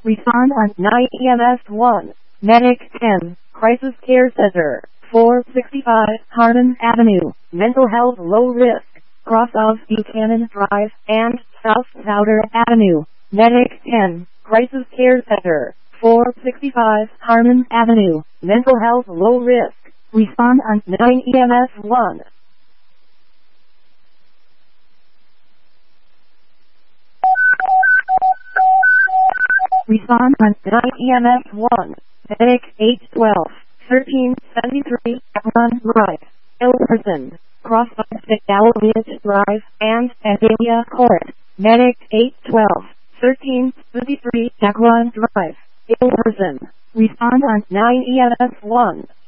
Respond on 9 EMS 1. Medic 10. Crisis Care Center. 465 Harmon Avenue. Mental health low risk. Cross of Buchanan Drive and South Souder Avenue. Medic 10. Crisis Care Center. 465 Harmon Avenue. Mental health low risk. Respond on 9 EMS 1. Respond on 9 EMS 1. Medic 812. 1373 Avon Drive. Elverson. Cross of Dallowitz Drive and Adelia Court. Medic 812. 1373 Avon Drive. Elverson. Respond on 9 EMS 1.